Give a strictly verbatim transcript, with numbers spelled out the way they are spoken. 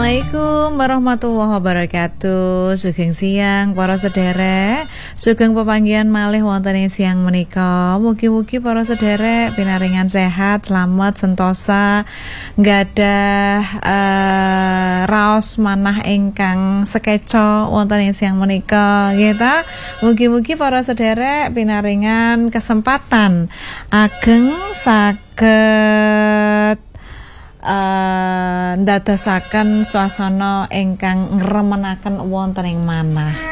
Assalamualaikum warahmatullahi wabarakatuh. Sugeng siang para sederek, sugeng pepanggihan malih wonten ing siang menika. Mugi-mugi para sederek pinaringan sehat, selamat, sentosa, nggadah uh, raos manah ingkang sekeca wonten ing siang menika. Nggih ta? Mugi-mugi para sederek pinaringan kesempatan ageng saged Uh, ndadosaken swasana ingkang ngremenaken wonten ing manah.